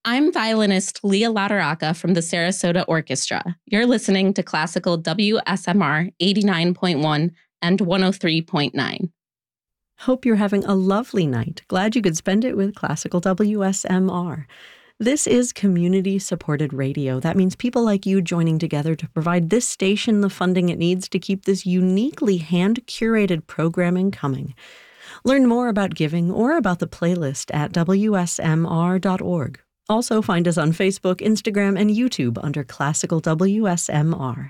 I'm violinist Leah Lataraka from the Sarasota Orchestra. You're listening to Classical WSMR 89.1 and 103.9. Hope you're having a lovely night. Glad you could spend it with Classical WSMR. This is community-supported radio. That means people like you joining together to provide this station the funding it needs to keep this uniquely hand-curated programming coming. Learn more about giving or about the playlist at wsmr.org. Also find us on Facebook, Instagram, and YouTube under Classical WSMR.